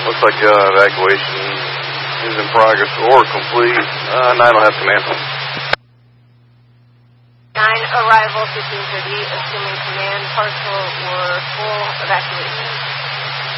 Looks like evacuation is in progress or complete. 9 will have command. 9, arrival 1530, assuming command, partial or full evacuation.